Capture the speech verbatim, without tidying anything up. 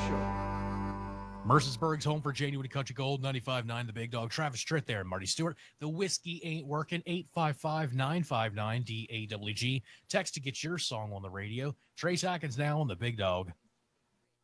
Mercersburg's home for Genuine Country Gold, ninety-five point nine The Big Dog. Travis Tritt there, Marty Stewart. The whiskey ain't working, eight five five, nine five nine, D A W G. Text to get your song on the radio. Trace Atkins now on The Big Dog.